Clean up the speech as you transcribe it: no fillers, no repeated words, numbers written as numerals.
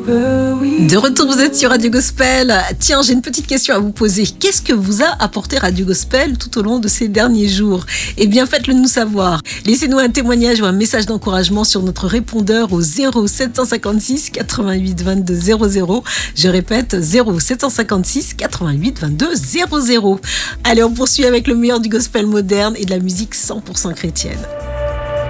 De retour, vous êtes sur Radio Gospel. Tiens, j'ai une petite question à vous poser. Qu'est-ce que vous a apporté Radio Gospel tout au long de ces derniers jours ? Eh bien, faites-le nous savoir. Laissez-nous un témoignage ou un message d'encouragement sur notre répondeur au 0756 88 22 00. Je répète, 0756 88 22 00. Allez, on poursuit avec le meilleur du gospel moderne et de la musique 100% chrétienne.